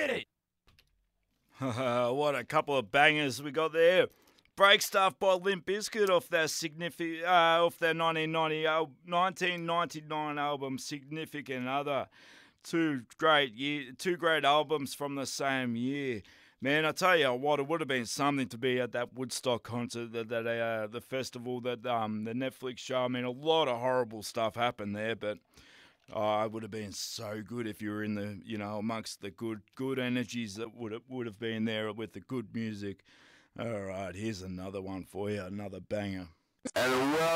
Hit it. What a couple of bangers we got there. Break Stuff by Limp Bizkit off their 1999 album Significant Other. Two great albums from the same year. Man, I tell you what, it would have been something to be at that Woodstock concert, the festival, the Netflix show. I mean, a lot of horrible stuff happened there, but it would have been so good if you were in the, amongst the good energies that would have been there with the good music. All right, here's another one for you, another banger. And well.